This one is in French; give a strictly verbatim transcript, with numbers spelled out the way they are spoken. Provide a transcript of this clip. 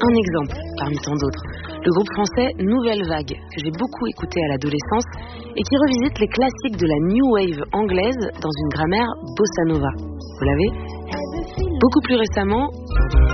Un exemple, parmi tant d'autres, le groupe français Nouvelle Vague, que j'ai beaucoup écouté à l'adolescence et qui revisite les classiques de la New Wave anglaise dans une grammaire bossa nova. Vous l'avez ? Beaucoup plus récemment,